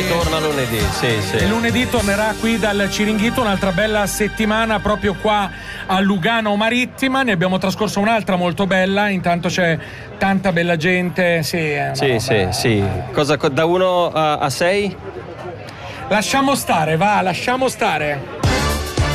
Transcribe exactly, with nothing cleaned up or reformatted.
e torna lunedì, sì, sì. E lunedì tornerà qui dal Ciringhito, un'altra bella settimana proprio qua a Lugano Marittima. Ne abbiamo trascorso un'altra molto bella, intanto c'è tanta bella gente. Sì, è sì, sì, sì. Cosa da uno a sei? Lasciamo stare, va, lasciamo stare.